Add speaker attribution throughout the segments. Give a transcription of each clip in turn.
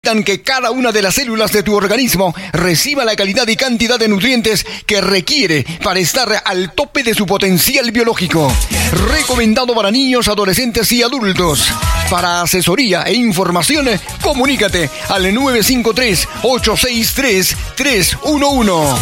Speaker 1: que cada una de las células de tu organismo reciba la calidad y cantidad de nutrientes que requiere para estar al tope de su potencial biológico. Recomendado para niños, adolescentes y adultos. Para asesoría e información, comunícate al 953-863-311.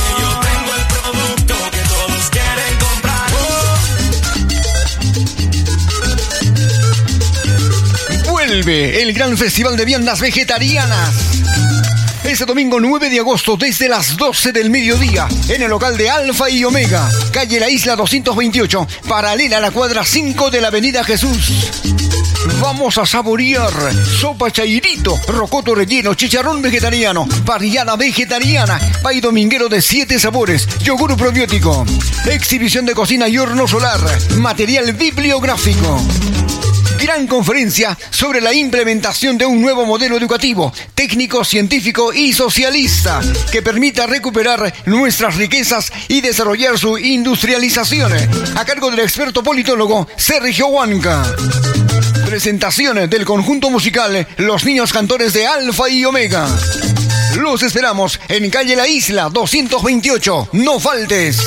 Speaker 1: Vuelve el gran festival de viandas vegetarianas. Este domingo 9 de agosto desde las 12 del mediodía en el local de Alfa y Omega, calle La Isla 228, paralela a la cuadra 5 de la avenida Jesús. Vamos a saborear sopa chairito, rocoto relleno, chicharrón vegetariano, parrillada vegetariana, pay dominguero de 7 sabores, yogur probiótico, exhibición de cocina y horno solar, material bibliográfico. Gran conferencia sobre la implementación de un nuevo modelo educativo, técnico, científico y socialista que permita recuperar nuestras riquezas y desarrollar su industrialización, a cargo del experto politólogo Sergio Huanca. Presentación del conjunto musical Los Niños Cantores de Alfa y Omega. Los esperamos en calle La Isla 228. No faltes.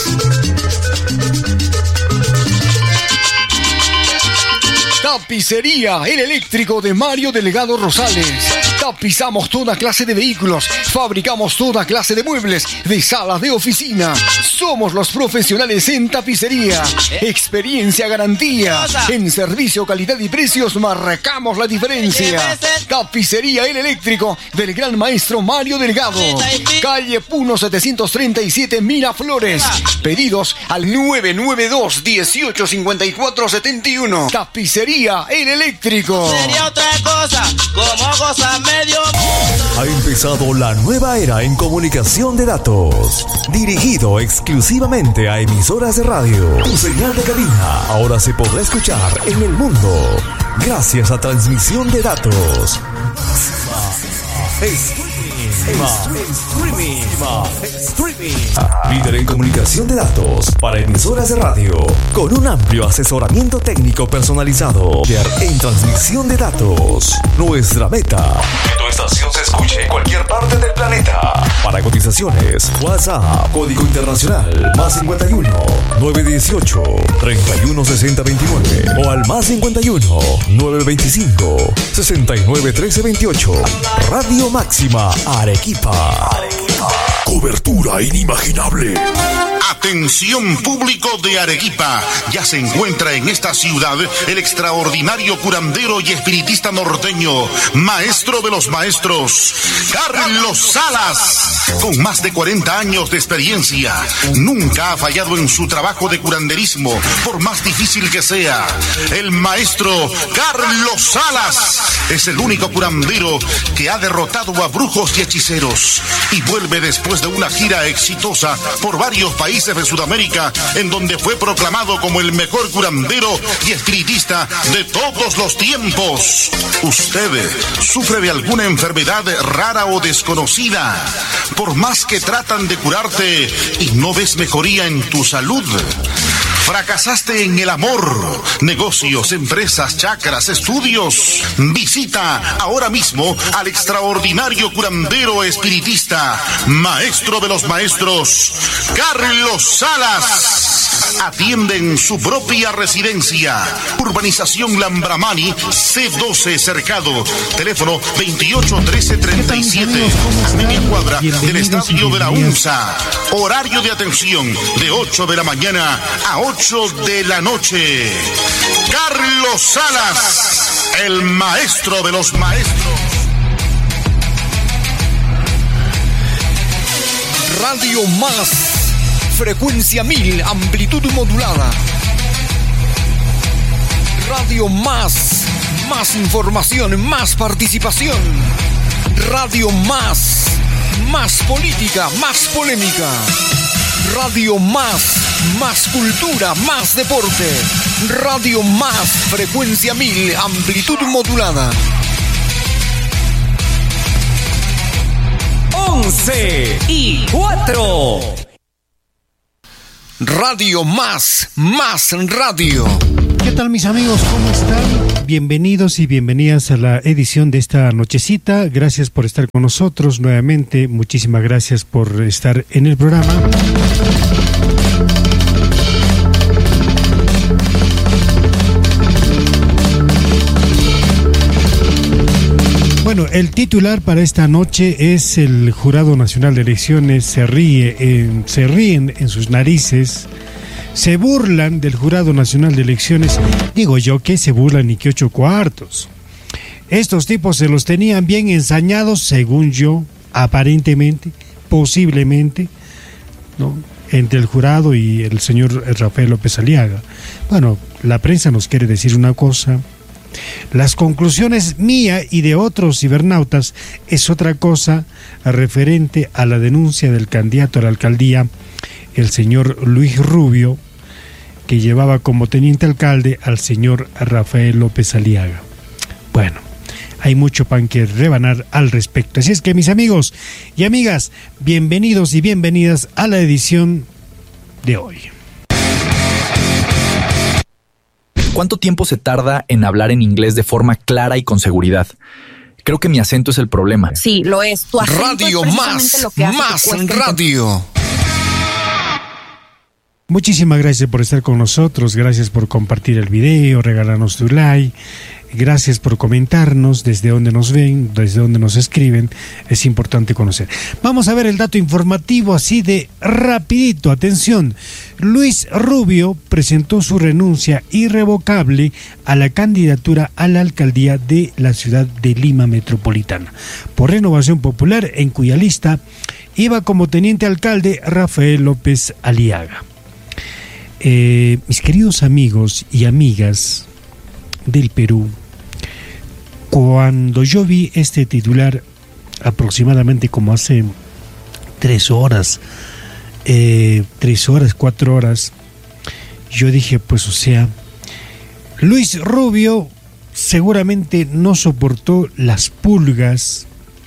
Speaker 1: Tapicería El Eléctrico de Mario Delgado Rosales. Tapizamos toda clase de vehículos, fabricamos toda clase de muebles, de sala, de oficina. Somos los profesionales en tapicería. Experiencia, garantía. En servicio, calidad y precios marcamos la diferencia. Tapicería El Eléctrico del gran maestro Mario Delgado. Calle Puno 737 Miraflores. Pedidos al 992-185471. Tapicería El Eléctrico.
Speaker 2: Sería otra cosa, como goza medio mundo.
Speaker 3: Ha empezado la nueva era en comunicación de datos, dirigido exclusivamente a emisoras de radio. Tu señal de cabina ahora se podrá escuchar en el mundo gracias a transmisión de datos. Streaming. Líder en comunicación de datos para emisoras de radio, con un amplio asesoramiento técnico personalizado en transmisión de datos. Nuestra meta: que tu estación se escuche en cualquier parte del planeta. Para cotizaciones, WhatsApp, código internacional, +51 918 316029 o al +51 925 691328. Radio Máxima Arequipa.
Speaker 4: Cobertura inimaginable. Atención público de Arequipa, ya se encuentra en esta ciudad el extraordinario curandero y espiritista norteño, maestro de los maestros, Carlos Salas. Con más de 40 años de experiencia, nunca ha fallado en su trabajo de curanderismo, por más difícil que sea. El maestro Carlos Salas es el único curandero que ha derrotado a brujos y hechiceros y vuelve después de una gira exitosa por varios países de Sudamérica, en donde fue proclamado como el mejor curandero y espiritista de todos los tiempos. ¿Usted sufre de alguna enfermedad rara o desconocida? Por más que tratan de curarte y no ves mejoría en tu salud. ¿Fracasaste en el amor, negocios, empresas, chakras, estudios? Visita ahora mismo al extraordinario curandero espiritista, maestro de los maestros, Carlos Salas. Atiende en su propia residencia. Urbanización Lambramani, C12 Cercado. Teléfono 281337. A media cuadra del estadio de la UNSA. Horario de atención de 8 de la mañana a 8 de la noche. Carlos Salas, el maestro de los maestros.
Speaker 1: Radio Más, frecuencia 1000, amplitud modulada. Radio Más, más información, más participación. Radio Más, más política, más polémica. Radio Más, más cultura, más deporte. Radio Más, frecuencia 1000, amplitud modulada.
Speaker 5: 11:04.
Speaker 1: Radio Más, más radio.
Speaker 6: ¿Qué tal, mis amigos? ¿Cómo están?
Speaker 5: Bienvenidos y bienvenidas a la edición de esta nochecita. Gracias por estar con nosotros nuevamente. Muchísimas gracias por estar en el programa. Bueno, el titular para esta noche es: el Jurado Nacional de Elecciones se ríen en sus narices, se burlan del Jurado Nacional de Elecciones. Digo yo, que se burlan ni que 8 cuartos. Estos tipos se los tenían bien ensañados, según yo, aparentemente, posiblemente, ¿no?, entre el jurado y el señor Rafael López Aliaga. Bueno, la prensa nos quiere decir una cosa, las conclusiones mía y de otros cibernautas es otra cosa, referente a la denuncia del candidato a la alcaldía, el señor Luis Rubio, que llevaba como teniente alcalde al señor Rafael López Aliaga. Bueno, hay mucho pan que rebanar al respecto. Así es que, mis amigos y amigas, bienvenidos y bienvenidas a la edición de hoy.
Speaker 6: ¿Cuánto tiempo se tarda en hablar en inglés de forma clara y con seguridad? Creo que mi acento es el problema.
Speaker 7: Sí, lo es. Tu acento
Speaker 1: Radio
Speaker 7: es
Speaker 1: más,
Speaker 7: lo que hace
Speaker 1: más
Speaker 7: que cueste
Speaker 1: radio.
Speaker 5: Muchísimas gracias por estar con nosotros, gracias por compartir el video, regalarnos tu like, gracias por comentarnos desde donde nos ven, desde donde nos escriben, es importante conocer. Vamos a ver el dato informativo así de rapidito, atención. Luis Rubio presentó su renuncia irrevocable a la candidatura a la alcaldía de la ciudad de Lima Metropolitana por Renovación Popular, en cuya lista iba como teniente alcalde Rafael López Aliaga. Mis queridos amigos y amigas del Perú, cuando yo vi este titular aproximadamente como hace 4 horas, yo dije, pues o sea, Luis Rubio seguramente no soportó las pulgas,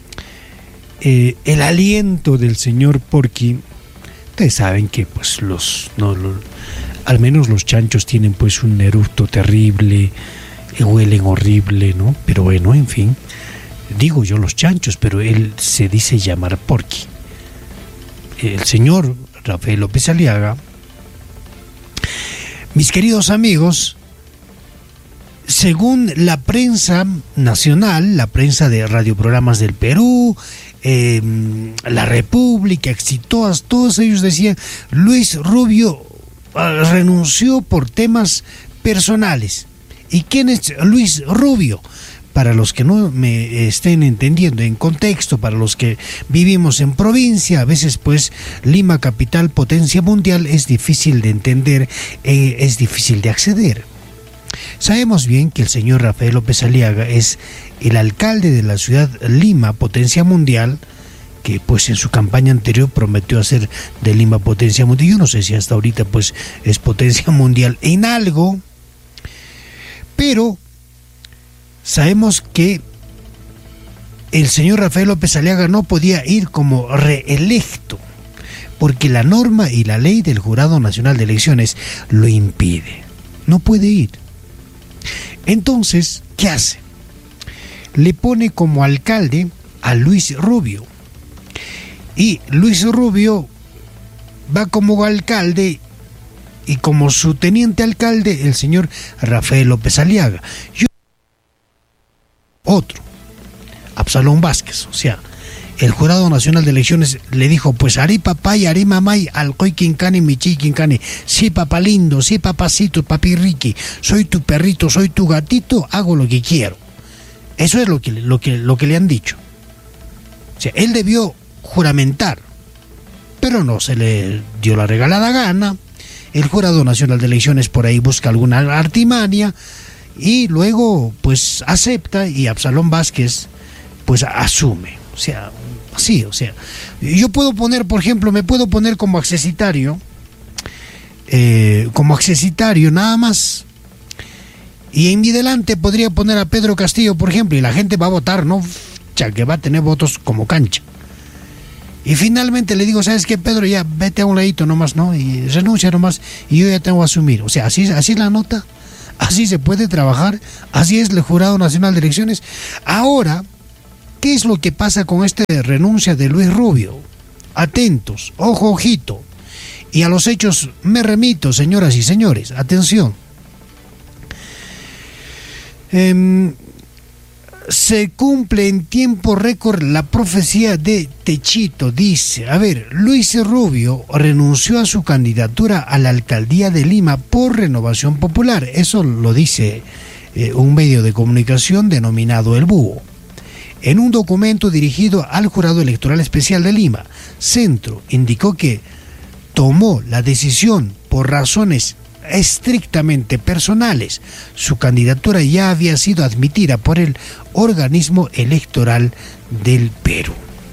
Speaker 5: el aliento del señor Porky. Ustedes saben que pues al menos los chanchos tienen pues un eructo terrible, huelen horrible, ¿no? Pero bueno, en fin, digo yo los chanchos, pero él se dice llamar Porky. El señor Rafael López Aliaga, mis queridos amigos, según la prensa nacional, la prensa de radioprogramas del Perú, La República, Exitoas, todos ellos decían, Luis Rubio renunció por temas personales. ¿Y quién es Luis Rubio? Para los que no me estén entendiendo en contexto, para los que vivimos en provincia, a veces pues Lima, capital, potencia mundial, es difícil de entender, es difícil de acceder. Sabemos bien que el señor Rafael López Aliaga es el alcalde de la ciudad Lima, potencia mundial, que pues en su campaña anterior prometió hacer de Lima potencia mundial. Yo no sé si hasta ahorita pues es potencia mundial en algo, pero sabemos que el señor Rafael López Aliaga no podía ir como reelecto, porque la norma y la ley del Jurado Nacional de Elecciones lo impide. No puede ir. Entonces, ¿qué hace? Le pone como alcalde a Luis Rubio. Y Luis Rubio va como alcalde y como su teniente alcalde el señor Rafael López Aliaga. Otro, Absalón Vázquez, o sea, el Jurado Nacional de Elecciones le dijo, pues haré papá y haré mamá y alcoy quincane, michi quincane, sí papá lindo, sí papacito, papi Ricky, soy tu perrito, soy tu gatito, hago lo que quiero. Eso es lo que le han dicho. O sea, él debió juramentar, pero no se le dio la regalada gana. El Jurado Nacional de Elecciones por ahí busca alguna artimaña y luego pues acepta, y Absalón Vázquez pues asume. O sea, sí, o sea, yo puedo poner, por ejemplo, me puedo poner como accesitario nada más, y en mi delante podría poner a Pedro Castillo, por ejemplo, y la gente va a votar, ¿no? Ya que va a tener votos como cancha. Y finalmente le digo, ¿sabes qué, Pedro? Ya vete a un ladito nomás, ¿no? Y renuncia nomás, y yo ya tengo que asumir. O sea, así es la nota. Así se puede trabajar, así es el Jurado Nacional de Elecciones. Ahora, ¿qué es lo que pasa con esta renuncia de Luis Rubio? Atentos, ojo, ojito. Y a los hechos me remito, señoras y señores. Atención. Se cumple en tiempo récord la profecía de Techito. Dice, a ver, Luis Rubio renunció a su candidatura a la alcaldía de Lima por Renovación Popular. Eso lo dice un medio de comunicación denominado El Búho. En un documento dirigido al Jurado Electoral Especial de Lima, Centro indicó que tomó la decisión por razones estrictamente personales. Su candidatura ya había sido admitida por el organismo electoral del Perú.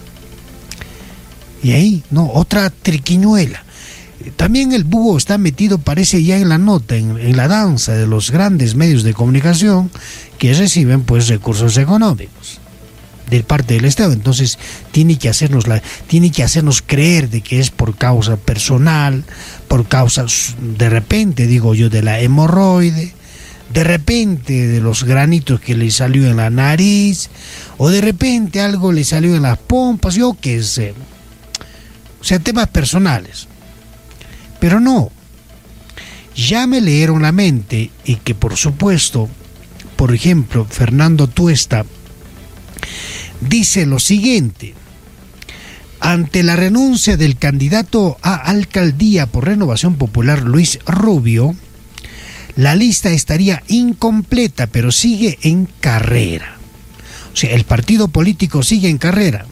Speaker 5: Y ahí, no, otra triquiñuela. También el Búho está metido, parece, ya en la nota, en la danza de los grandes medios de comunicación que reciben pues recursos económicos de parte del Estado. Entonces tiene que hacernos creer de que es por causa personal, por causa, de repente, digo yo, de la hemorroide, de repente de los granitos que le salió en la nariz, o de repente algo le salió en las pompas, yo qué sé. O sea, temas personales. Pero no, ya me leyeron la mente, y que por supuesto, por ejemplo, Fernando Tuesta dice lo siguiente: ante la renuncia del candidato a alcaldía por Renovación Popular, Luis Rubio, la lista estaría incompleta, pero sigue en carrera. O sea, el partido político sigue en carrera.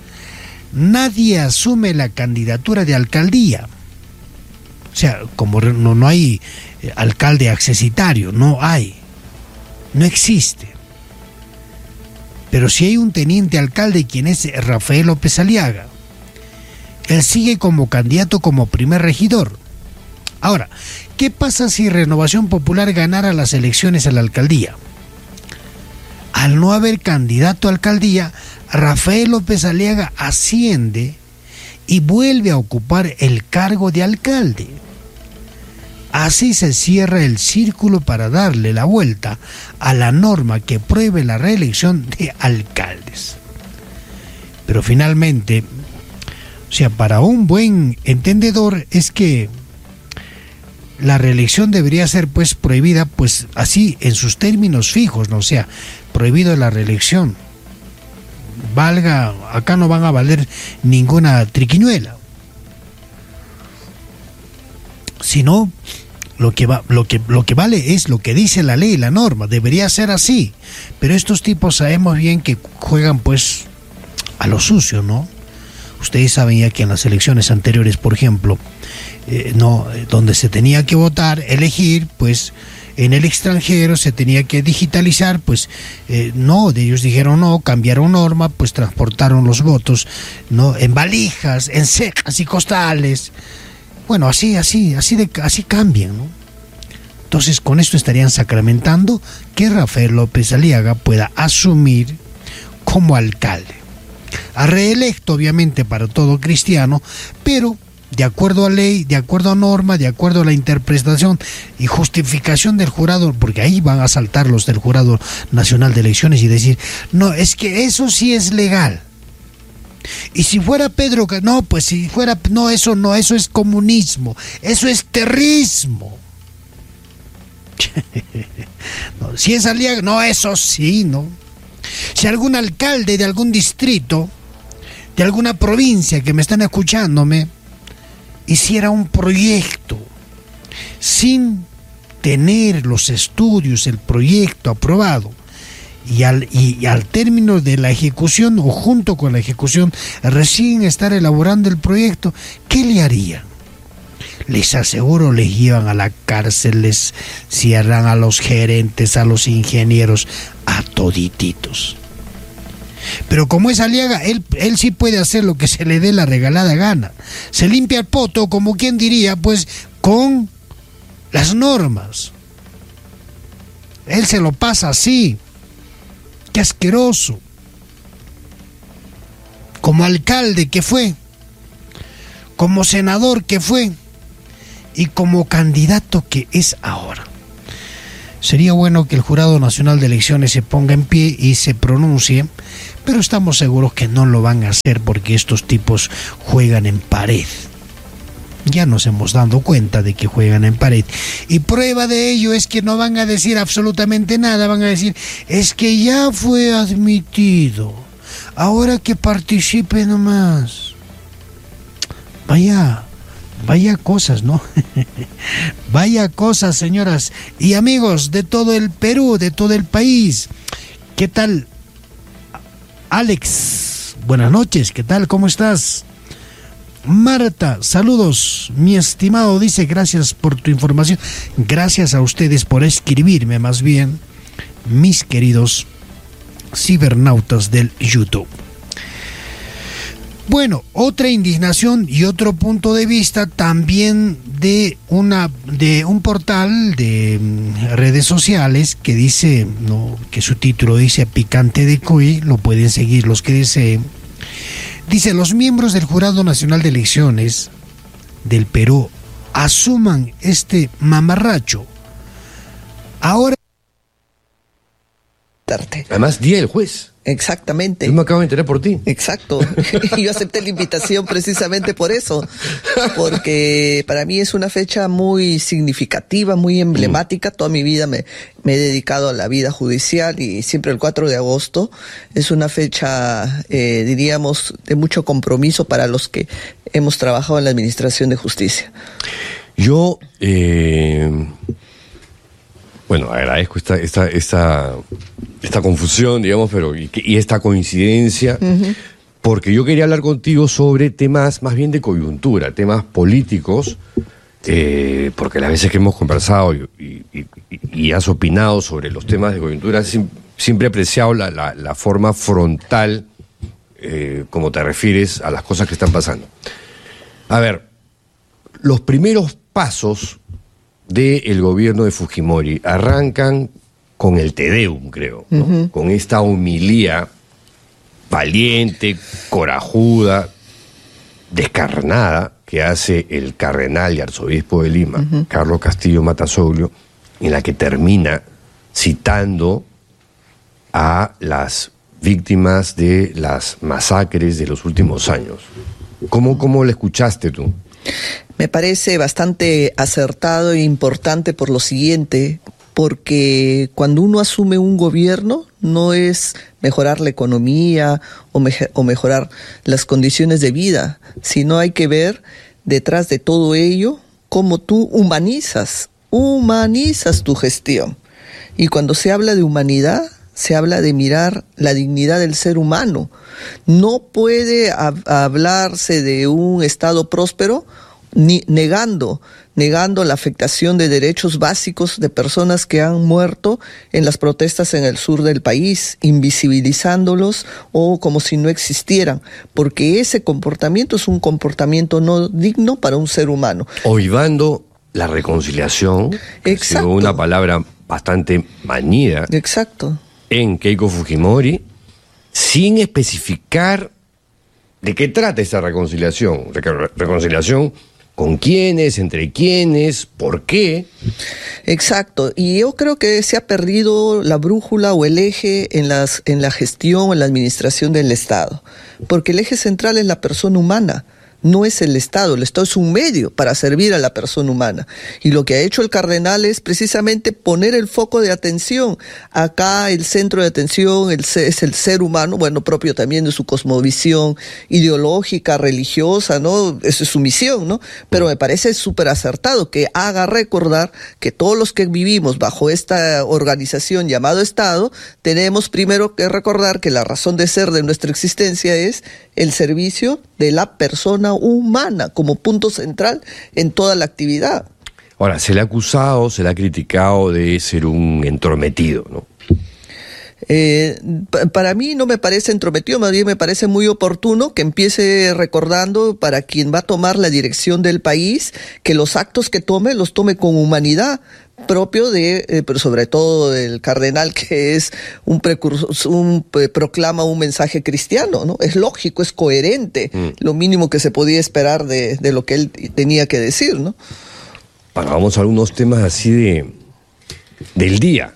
Speaker 5: Nadie asume la candidatura de alcaldía. O sea, como no hay alcalde accesitario, no hay, no existe. Pero sí hay un teniente alcalde, quien es Rafael López Aliaga. Él sigue como candidato, como primer regidor. Ahora, ¿qué pasa si Renovación Popular ganara las elecciones a la alcaldía? Al no haber candidato a alcaldía, Rafael López Aliaga asciende y vuelve a ocupar el cargo de alcalde. Así se cierra el círculo para darle la vuelta a la norma que prohíbe la reelección de alcaldes. Pero finalmente, o sea, para un buen entendedor es que la reelección debería ser pues prohibida, pues así en sus términos fijos, ¿no? O sea, prohibido la reelección. Valga, acá no van a valer ninguna triquiñuela. Sino lo que vale es lo que dice la ley, la norma. Debería ser así. Pero estos tipos sabemos bien que juegan pues a lo sucio, ¿no? Ustedes saben ya que en las elecciones anteriores, por ejemplo, donde se tenía que votar, elegir, pues en el extranjero se tenía que digitalizar, pues no, ellos dijeron no, cambiaron norma, pues transportaron los votos, ¿no? En valijas, en cejas y costales. Bueno, así cambian, ¿no? Entonces con esto estarían sacramentando que Rafael López Aliaga pueda asumir como alcalde. A reelecto, obviamente, para todo cristiano, pero de acuerdo a ley, de acuerdo a norma, de acuerdo a la interpretación y justificación del jurado, porque ahí van a saltar los del Jurado Nacional de Elecciones y decir, no, es que eso sí es legal. Y si fuera Pedro, no, pues si fuera, no, eso es comunismo, eso es terrismo. No, si es Aliaga, no, eso sí, ¿no? Si algún alcalde de algún distrito, de alguna provincia que me están escuchándome, hiciera un proyecto sin tener los estudios, el proyecto aprobado, y al término de la ejecución o junto con la ejecución recién estar elaborando el proyecto, ¿qué le harían? Les aseguro, les llevan a la cárcel, les cierran a los gerentes, a los ingenieros, a todititos. Pero como es Aliaga, él sí puede hacer lo que se le dé la regalada gana. Se limpia el poto, como quien diría, pues con las normas. Él se lo pasa así. Qué asqueroso. Como alcalde que fue, como senador que fue, y como candidato que es ahora. Sería bueno que el Jurado Nacional de Elecciones se ponga en pie y se pronuncie, pero estamos seguros que no lo van a hacer porque estos tipos juegan en pared. Ya nos hemos dado cuenta de que juegan en pared. Y prueba de ello es que no van a decir absolutamente nada. Van a decir, es que ya fue admitido. Ahora que participe nomás. Vaya cosas, ¿no? Vaya cosas, señoras y amigos de todo el Perú, de todo el país. ¿Qué tal, Alex? Buenas noches, ¿qué tal? ¿Cómo estás? Marta, saludos, mi estimado, dice, gracias por tu información. Gracias a ustedes por escribirme, más bien, mis queridos cibernautas del YouTube. Bueno, otra indignación y otro punto de vista también de un portal de redes sociales que dice, no, que su título dice Picante de Cuy, lo pueden seguir los que deseen. Dice, los miembros del Jurado Nacional de Elecciones del Perú asuman este mamarracho. Ahora...
Speaker 7: Además, día del juez.
Speaker 8: Exactamente.
Speaker 7: Yo me acabo de enterar por ti.
Speaker 8: Exacto. Yo acepté la invitación precisamente por eso, porque para mí es una fecha muy significativa, muy emblemática. Toda mi vida me he dedicado a la vida judicial y siempre el 4 de agosto es una fecha, diríamos, de mucho compromiso para los que hemos trabajado en la Administración de Justicia.
Speaker 7: Yo, bueno, agradezco esta confusión, digamos, pero y esta coincidencia, porque yo quería hablar contigo sobre temas más bien de coyuntura, temas políticos, porque las veces que hemos conversado y has opinado sobre los temas de coyuntura, siempre he apreciado la forma frontal, como te refieres a las cosas que están pasando. A ver, los primeros pasos del gobierno de Fujimori arrancan con el Te Deum, creo, ¿no? Con esta homilía valiente, corajuda, descarnada que hace el cardenal y arzobispo de Lima, Carlos Castillo Matasoglio, en la que termina citando a las víctimas de las masacres de los últimos años. ¿Cómo la escuchaste tú?
Speaker 8: Me parece bastante acertado e importante por lo siguiente, porque cuando uno asume un gobierno no es mejorar la economía o mejorar las condiciones de vida, sino hay que ver detrás de todo ello cómo tú humanizas tu gestión. Y cuando se habla de humanidad, se habla de mirar la dignidad del ser humano. No puede hablarse de un Estado próspero negando la afectación de derechos básicos de personas que han muerto en las protestas en el sur del país, invisibilizándolos o como si no existieran, porque ese comportamiento es un comportamiento no digno para un ser humano.
Speaker 7: Olvidando la reconciliación, que ha sido una palabra bastante manida.
Speaker 8: Exacto.
Speaker 7: En Keiko Fujimori, sin especificar de qué trata esa reconciliación. Reconciliación con quiénes, entre quiénes, por qué.
Speaker 8: Exacto, y yo creo que se ha perdido la brújula o el eje en la gestión, en la administración del Estado, porque el eje central es la persona humana. No es el Estado es un medio para servir a la persona humana. Y lo que ha hecho el cardenal es precisamente poner el foco de atención. Acá el centro de atención es el ser humano, bueno, propio también de su cosmovisión ideológica, religiosa, ¿no? Esa es su misión, ¿no? Pero me parece súper acertado que haga recordar que todos los que vivimos bajo esta organización llamado Estado, tenemos primero que recordar que la razón de ser de nuestra existencia es el servicio de la persona humana como punto central en toda la actividad.
Speaker 7: Ahora, se le ha acusado, se le ha criticado de ser un entrometido, ¿no?
Speaker 8: Para mí no me parece entrometido, más bien me parece muy oportuno que empiece recordando para quien va a tomar la dirección del país, que los actos que tome, los tome con humanidad, propio de, pero sobre todo del cardenal, que es un precursor, proclama un mensaje cristiano, ¿no? Es lógico, es coherente, lo mínimo que se podía esperar de lo que él tenía que decir, ¿no?
Speaker 7: Bueno, vamos a algunos temas así del día.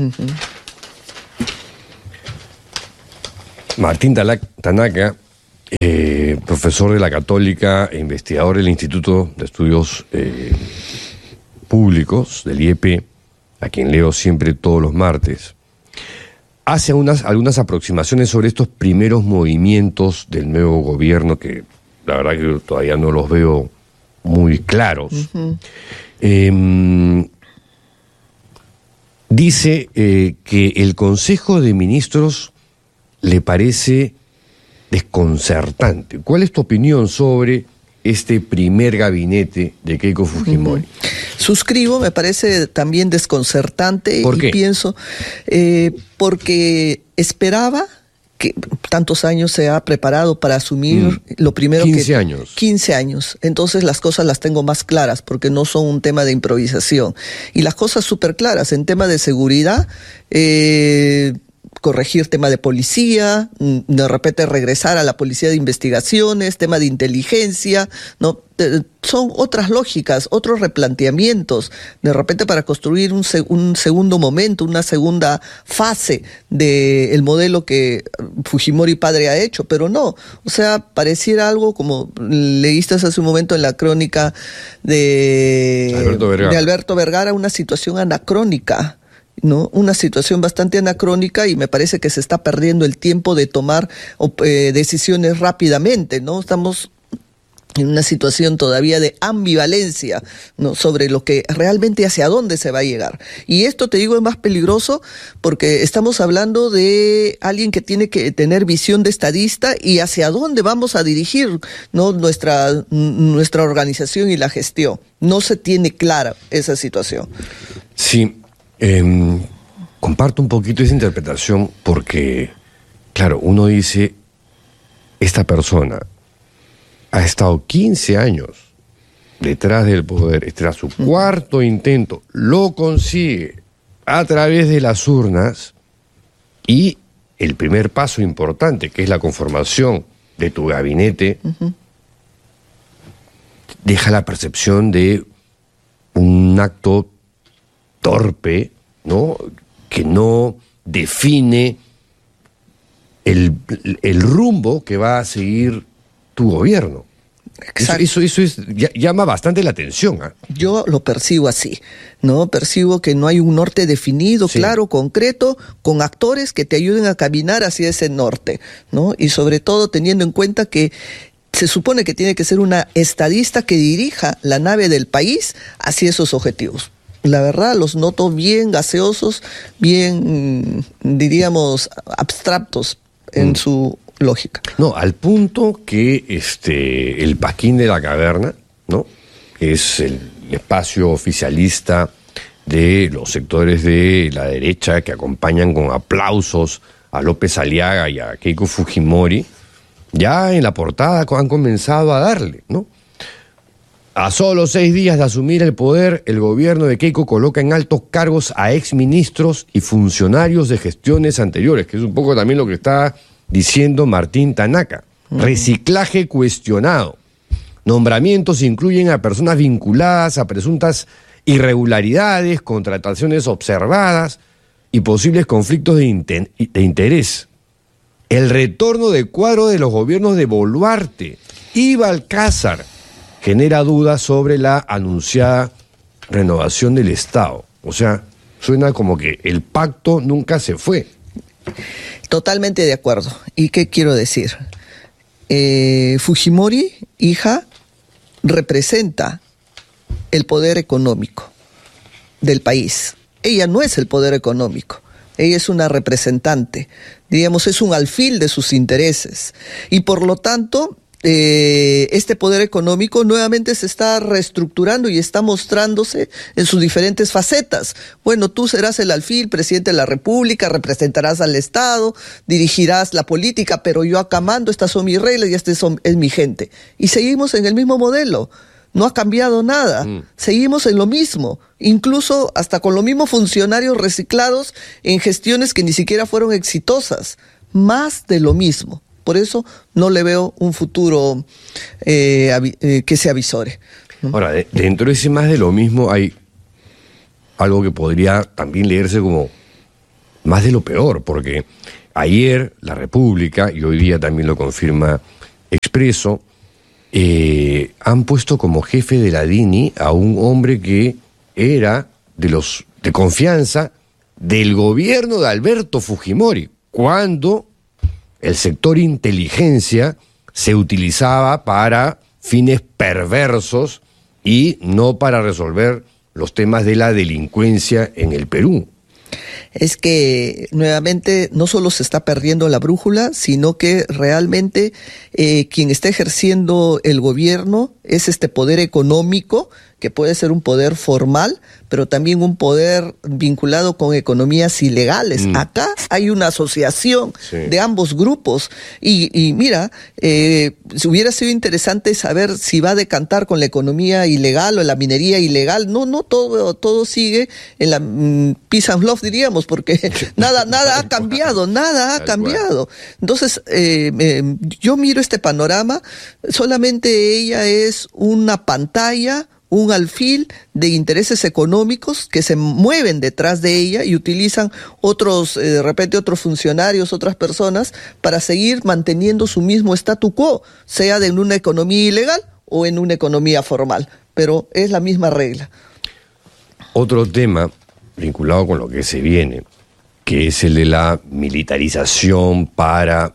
Speaker 7: Martín Tanaka, profesor de la Católica e investigador del Instituto de Estudios Públicos, del IEP, a quien leo siempre todos los martes, hace algunas aproximaciones sobre estos primeros movimientos del nuevo gobierno que la verdad que todavía no los veo muy claros. Dice que el Consejo de Ministros le parece desconcertante. ¿Cuál es tu opinión sobre este primer gabinete de Keiko Fujimori?
Speaker 8: Suscribo, me parece también desconcertante.
Speaker 7: ¿Por qué?
Speaker 8: Y pienso, porque esperaba que tantos años se ha preparado para asumir lo primero
Speaker 7: 15 años.
Speaker 8: 15 años. Entonces las cosas las tengo más claras porque no son un tema de improvisación. Y las cosas súper claras en tema de seguridad, corregir tema de policía, de repente regresar a la policía de investigaciones, tema de inteligencia, ¿no? Son otras lógicas, otros replanteamientos, de repente para construir un segundo momento, una segunda fase del modelo que Fujimori padre ha hecho, pero no, o sea, pareciera algo como leíste hace un momento en la crónica de Alberto Vergara, una situación anacrónica, ¿no? Una situación bastante anacrónica y me parece que se está perdiendo el tiempo de tomar decisiones rápidamente, ¿no? Estamos en una situación todavía de ambivalencia, ¿no? Sobre lo que realmente hacia dónde se va a llegar. Y esto, te digo, es más peligroso porque estamos hablando de alguien que tiene que tener visión de estadista y hacia dónde vamos a dirigir, ¿no? nuestra organización y la gestión. No se tiene clara esa situación.
Speaker 7: Sí. Comparto un poquito esa interpretación porque, claro, uno dice, esta persona ha estado 15 años detrás del poder, este era su cuarto intento, lo consigue a través de las urnas y el primer paso importante, que es la conformación de tu gabinete, deja la percepción de un acto torpe, ¿no? Que no define el rumbo que va a seguir tu gobierno. Exacto. Eso llama bastante la atención.
Speaker 8: Yo lo percibo así, ¿no? Percibo que no hay un norte definido, sí, claro, concreto, con actores que te ayuden a caminar hacia ese norte, ¿no? Y sobre todo teniendo en cuenta que se supone que tiene que ser una estadista que dirija la nave del país hacia esos objetivos. La verdad, los noto bien gaseosos, bien, diríamos, abstractos en su lógica.
Speaker 7: No, al punto que el Pasquín de la Caverna, ¿no? Es el espacio oficialista de los sectores de la derecha que acompañan con aplausos a López Aliaga y a Keiko Fujimori, ya en la portada han comenzado a darle, ¿no? A solo 6 días de asumir el poder, el gobierno de Keiko coloca en altos cargos a exministros y funcionarios de gestiones anteriores, que es un poco también lo que está diciendo Martín Tanaka. Reciclaje cuestionado. Nombramientos incluyen a personas vinculadas a presuntas irregularidades, contrataciones observadas y posibles conflictos de interés. El retorno de cuadro de los gobiernos de Boluarte y Balcázar genera dudas sobre la anunciada renovación del Estado. O sea, suena como que el pacto nunca se fue.
Speaker 8: Totalmente de acuerdo. ¿Y qué quiero decir? Fujimori, hija, representa el poder económico del país. Ella no es el poder económico. Ella es una representante. Digamos, es un alfil de sus intereses. Y por lo tanto, este poder económico nuevamente se está reestructurando y está mostrándose en sus diferentes facetas. Bueno, tú serás el alfil, presidente de la República, representarás al Estado, dirigirás la política, pero yo acá mando, estas son mis reglas y es mi gente. Y seguimos en el mismo modelo. No ha cambiado nada. Seguimos en lo mismo. Incluso hasta con los mismos funcionarios reciclados en gestiones que ni siquiera fueron exitosas. Más de lo mismo. Por eso no le veo un futuro que se avisore, ¿no?
Speaker 7: Ahora, dentro de ese más de lo mismo hay algo que podría también leerse como más de lo peor, porque ayer La República, y hoy día también lo confirma Expreso, han puesto como jefe de la DINI a un hombre que era de confianza del gobierno de Alberto Fujimori, cuando el sector inteligencia se utilizaba para fines perversos y no para resolver los temas de la delincuencia en el Perú.
Speaker 8: Es que nuevamente no solo se está perdiendo la brújula, sino que realmente quien está ejerciendo el gobierno es este poder económico, que puede ser un poder formal, pero también un poder vinculado con economías ilegales. Acá hay una asociación de ambos grupos y mira, hubiera sido interesante saber si va a decantar con la economía ilegal o la minería ilegal. No todo sigue en la peace and love, diríamos, porque nada ha cambiado, nada ha cambiado. Entonces, yo miro este panorama, solamente ella es una pantalla, un alfil de intereses económicos que se mueven detrás de ella y utilizan de repente otros funcionarios, otras personas, para seguir manteniendo su mismo statu quo, sea en una economía ilegal o en una economía formal, pero es la misma regla.
Speaker 7: Otro tema vinculado con lo que se viene, que es el de la militarización para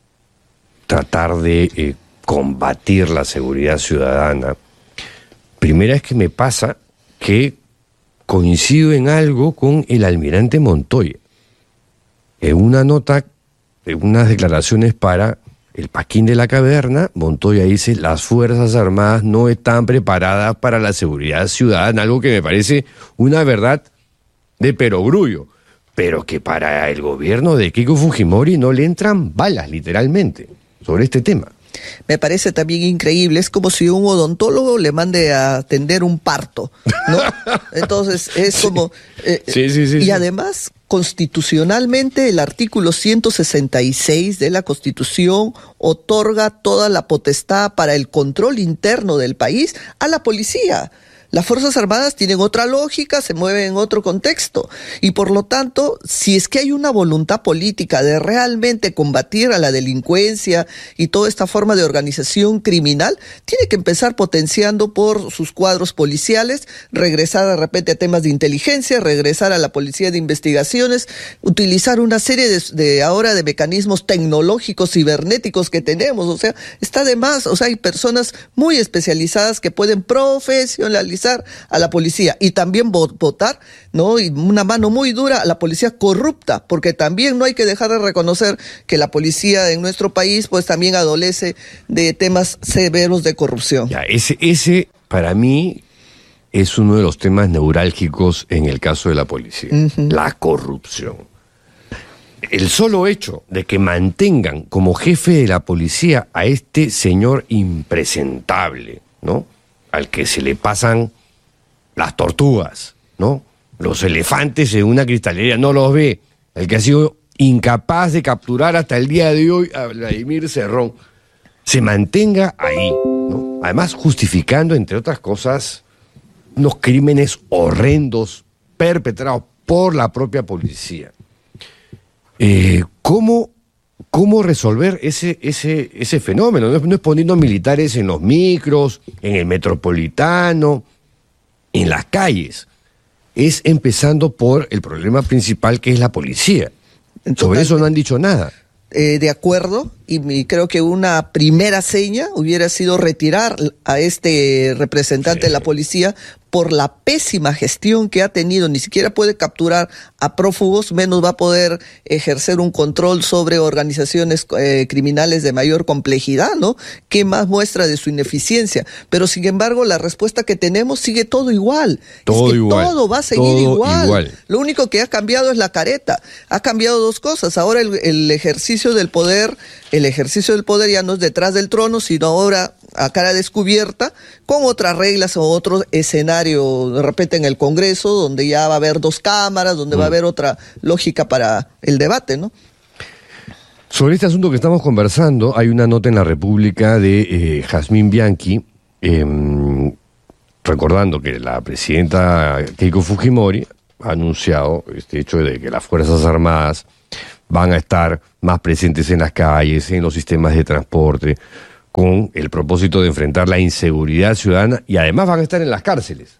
Speaker 7: tratar de combatir la seguridad ciudadana. Primera vez que me pasa que coincido en algo con el almirante Montoya. En una nota, en unas declaraciones para el Pasquín de la Caverna, Montoya dice: las Fuerzas Armadas no están preparadas para la seguridad ciudadana, algo que me parece una verdad de perogrullo, pero que para el gobierno de Keiko Fujimori no le entran balas, literalmente, sobre este tema.
Speaker 8: Me parece también increíble, es como si un odontólogo le mande a atender un parto, ¿no? Entonces es como... y además, constitucionalmente, el artículo 166 de la Constitución otorga toda la potestad para el control interno del país a la policía. Las Fuerzas Armadas tienen otra lógica, se mueven en otro contexto y por lo tanto, si es que hay una voluntad política de realmente combatir a la delincuencia y toda esta forma de organización criminal, tiene que empezar potenciando por sus cuadros policiales, regresar de repente a temas de inteligencia, regresar a la policía de investigaciones, utilizar una serie de mecanismos tecnológicos cibernéticos que tenemos, o sea, está de más, o sea, hay personas muy especializadas que pueden profesionalizar a la policía y también votar, ¿no? Y una mano muy dura a la policía corrupta, porque también no hay que dejar de reconocer que la policía en nuestro país pues también adolece de temas severos de corrupción.
Speaker 7: Ya, ese para mí es uno de los temas neurálgicos en el caso de la policía, la corrupción. El solo hecho de que mantengan como jefe de la policía a este señor impresentable, ¿no?, al que se le pasan las tortugas, ¿no? Los elefantes en una cristalería no los ve. El que ha sido incapaz de capturar hasta el día de hoy a Vladimir Cerrón, se mantenga ahí, ¿no? Además, justificando, entre otras cosas, unos crímenes horrendos perpetrados por la propia policía. ¿Cómo resolver ese fenómeno? No es poniendo militares en los micros, en el metropolitano, en las calles. Es empezando por el problema principal, que es la policía. Sobre eso no han dicho nada.
Speaker 8: De acuerdo, y creo que una primera seña hubiera sido retirar a este representante de la policía por la pésima gestión que ha tenido. Ni siquiera puede capturar a prófugos, menos va a poder ejercer un control sobre organizaciones criminales de mayor complejidad, ¿no? ¿Qué más muestra de su ineficiencia? Pero sin embargo, la respuesta que tenemos sigue todo igual. Todo va a seguir igual. Lo único que ha cambiado es la careta. Ha cambiado dos cosas. Ahora el ejercicio del poder ya no es detrás del trono, sino ahora a cara descubierta, con otras reglas o otro escenario, de repente en el Congreso, donde ya va a haber dos cámaras, donde va a haber otra lógica para el debate, ¿no?
Speaker 7: Sobre este asunto que estamos conversando, hay una nota en La República de Jazmín Bianchi, que recordando que la presidenta Keiko Fujimori ha anunciado este hecho de que las Fuerzas Armadas van a estar más presentes en las calles, en los sistemas de transporte, con el propósito de enfrentar la inseguridad ciudadana, y además van a estar en las cárceles.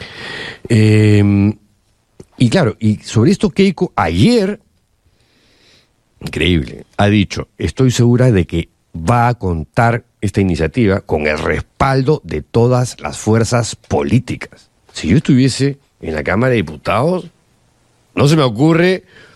Speaker 7: Y claro, y sobre esto Keiko ayer, increíble, ha dicho: estoy segura de que va a contar esta iniciativa con el respaldo de todas las fuerzas políticas. Si yo estuviese en la Cámara de Diputados, no se me ocurre